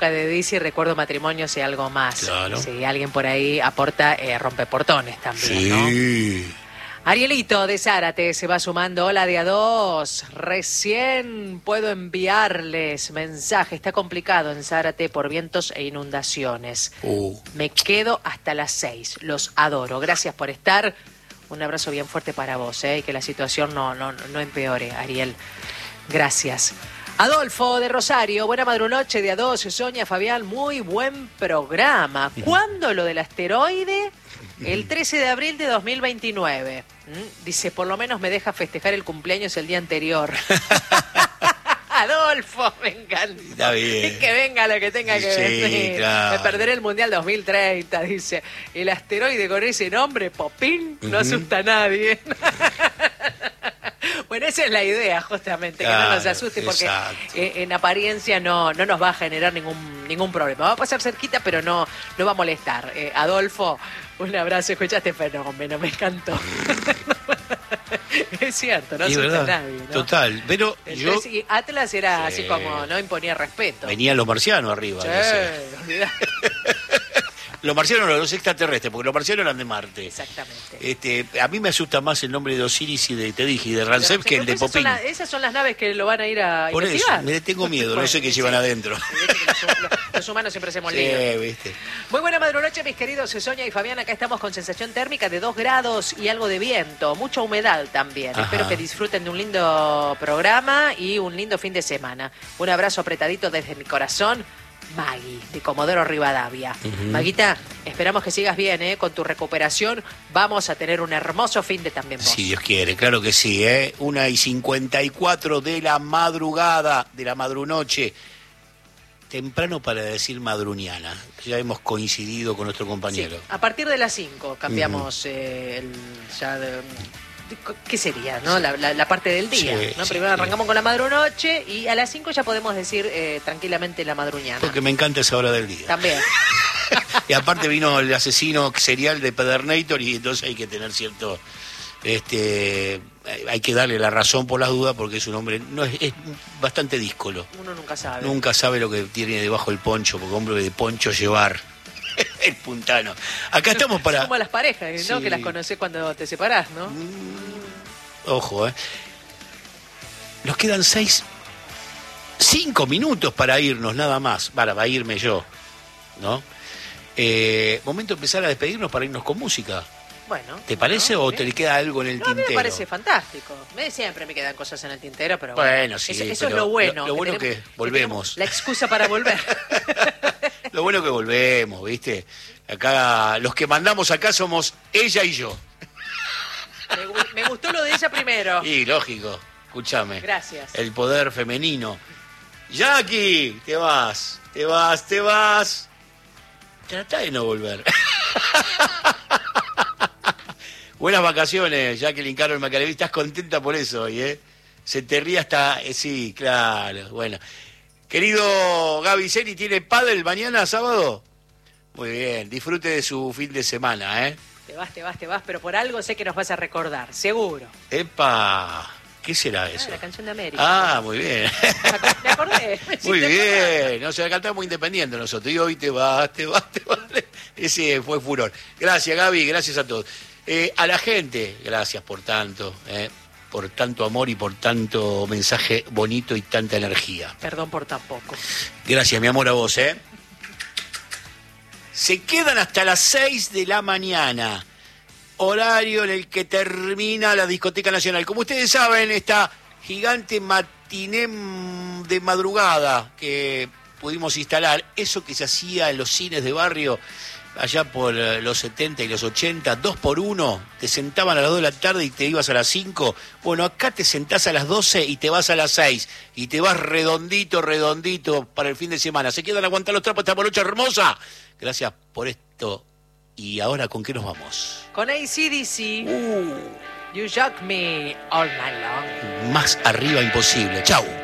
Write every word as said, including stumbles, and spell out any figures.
de Dizzy, recuerdo matrimonios y algo más. Claro. Si alguien por ahí aporta, eh, rompeportones también, Sí. ¿no? Arielito de Zárate se va sumando. Hola de a dos. Recién puedo enviarles mensaje. Está complicado en Zárate por vientos e inundaciones. Uh. Me quedo hasta las seis. Los adoro. Gracias por estar. Un abrazo bien fuerte para vos, ¿eh? Y que la situación no, no, no empeore, Ariel. Gracias. Adolfo de Rosario, buena madrunoche de a dos. Sonia, Fabián, muy buen programa. ¿Cuándo lo del asteroide? El trece de abril de dos mil veintinueve. ¿Mm? Dice, por lo menos me deja festejar el cumpleaños el día anterior. Adolfo, me encanta. Está bien. Que venga lo que tenga que Sí, venir. claro. Me perderé el Mundial dos mil treinta, dice. El asteroide con ese nombre, Popín, no Ujú. asusta a nadie. Bueno, esa es la idea, justamente, Claro, que no nos asuste, porque eh, en apariencia no, no nos va a generar ningún ningún problema. Va a pasar cerquita, pero no, no va a molestar. Eh, Adolfo, un abrazo. Escuchaste fenómeno, me encantó. Es cierto, no Y asusta verdad, a nadie, ¿no? Total, pero yo... Entonces, y Atlas era Sí. así como, no imponía respeto. Venían los marcianos arriba. Sí, no sé. olvidate. Los marcianos no, los extraterrestres, porque los marcianos eran de Marte. Exactamente. Este, a mí me asusta más el nombre de Osiris y de, te dije, y de Ramsés que el de Esas son Popín. la- esas son las naves que lo van a ir a Por investigar. eso, me tengo miedo, no Bueno, sé qué sí. llevan adentro. Sí, viste que los, los- los humanos siempre hacemos lío. Sí, viste. Muy buena madrunoche, mis queridos Sonia y Fabián. Acá estamos con sensación térmica de dos grados y algo de viento. Mucha humedad también. Ajá. Espero que disfruten de un lindo programa y un lindo fin de semana. Un abrazo apretadito desde mi corazón. Maggie, de Comodoro Rivadavia. Ujú. Maguita, esperamos que sigas bien, ¿eh? Con tu recuperación vamos a tener un hermoso fin de también vos. Si Dios quiere, claro que sí, ¿eh? Una y cincuenta y cuatro de la madrugada, de la madrunoche. Temprano para decir madruniana. Ya hemos coincidido con nuestro compañero. Sí, a partir de las cinco cambiamos eh, el, ya de- ¿qué sería? ¿No? La, la- la parte del día. Sí, ¿no? sí, Primero sí. arrancamos con la madrunoche y a las cinco ya podemos decir eh, tranquilamente la madruñana. Porque me encanta esa hora del día. También. Y aparte vino el asesino serial de Pedernator y entonces hay que tener cierto... este hay que darle la razón por las dudas porque es un hombre... no es, es bastante díscolo. Uno nunca sabe. Nunca sabe lo que tiene debajo del poncho, porque hombre de poncho llevar... el puntano. Acá estamos para... Como las parejas, ¿no? Sí. Que las conocés cuando te separás, ¿no? Ojo, ¿eh? Nos quedan seis, cinco minutos para irnos nada más, para, para irme yo, ¿no? Eh, momento de empezar a despedirnos para irnos con música. Bueno. ¿Te parece bueno, o bien. te queda algo en el No, a mí tintero? me parece fantástico. Me, siempre me quedan cosas en el tintero, pero bueno. Bueno, sí, Eso, eso pero es lo bueno. lo- lo bueno tenemos- que volvemos. tenemos La excusa para volver. Lo bueno que volvemos, ¿viste? Acá, los que mandamos acá somos ella y yo. me, gu- me gustó lo de ella primero. Y lógico, escúchame. Gracias. El poder femenino. Jackie, te vas, te vas, te vas. Trata de no volver. Buenas vacaciones, Jacqueline Carol Macalevi. Estás contenta por eso hoy, ¿eh? Se te ríe hasta... eh, sí, claro, bueno. Querido Gaby Seri, ¿tiene pádel mañana, sábado? Muy bien, disfrute de su fin de semana, ¿eh? Te vas, te vas, te vas, pero por algo sé que nos vas a recordar, seguro. ¡Epa! ¿Qué será Ah, eso? la canción de América. Ah, muy bien. Me acordé. Sí, Muy te acordás. bien. No se la cantamos independiente nosotros. Y hoy te vas, te vas, te vas. Ese fue furor. Gracias, Gaby. Gracias a todos. Eh, a la gente, gracias por tanto. Eh, por tanto amor y por tanto mensaje bonito y tanta energía. Perdón por tan poco. Gracias, mi amor, a vos, ¿eh? Se quedan hasta las seis de la mañana. Horario en el que termina la Discoteca Nacional. Como ustedes saben, esta gigante matiné de madrugada que pudimos instalar, eso que se hacía en los cines de barrio allá por los setenta y los ochenta, dos por uno, te sentaban a las dos de la tarde y te ibas a las cinco. Bueno, acá te sentás a las doce y te vas a las seis. Y te vas redondito, redondito para el fin de semana. ¿Se quedan a aguantar los trapos esta morocha hermosa? Gracias por esto. ¿Y ahora con qué nos vamos? Con A C D C, Uh, You Shock Me All Night Long. más arriba imposible. Chau.